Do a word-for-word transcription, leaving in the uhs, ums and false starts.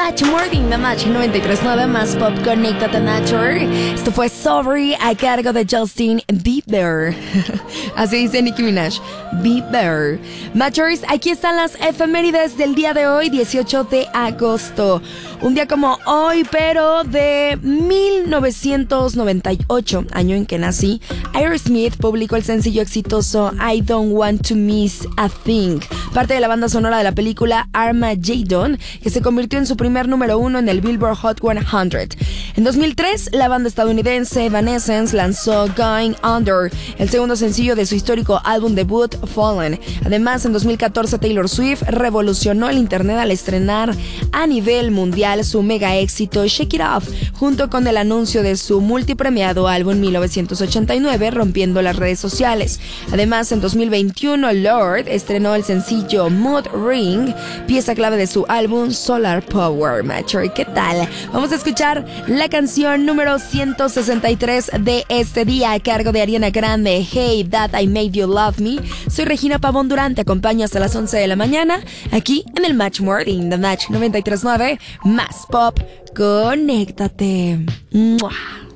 Match Morning, The Match noventa y tres punto nueve más Pop Connecta the Nature. Esto fue Sorry a cargo de Justin Bieber. Así dice Nicki Minaj, Bieber. Matchers, aquí están las efemérides del día de hoy, dieciocho de agosto. Un día como hoy, pero de mil novecientos noventa y ocho, año en que nací, Aerosmith publicó el sencillo exitoso I Don't Want to Miss a Thing, parte de la banda sonora de la película Armageddon, que se convirtió en su primer número uno en el Billboard Hot cien. En dos mil tres, la banda estadounidense Evanescence lanzó Going Under, el segundo sencillo de su histórico álbum debut Fallen. Además, en dos mil catorce, Taylor Swift revolucionó el internet al estrenar a nivel mundial su mega éxito Shake It Off, junto con el anuncio de su multipremiado álbum mil novecientos ochenta y nueve, rompiendo las redes sociales. Además, en dos mil veintiuno, Lorde estrenó el sencillo Mood Ring, pieza clave de su álbum Solar Power. Matcher, ¿qué tal? Vamos a escuchar la canción número ciento sesenta y tres de este día a cargo de Ariana Grande, Hey That I Made You Love Me. Soy Regina Pavón Durán, te acompaño hasta las once de la mañana aquí en el Match Morning, The Match noventa y tres punto nueve más Pop. Conéctate. ¡Mua!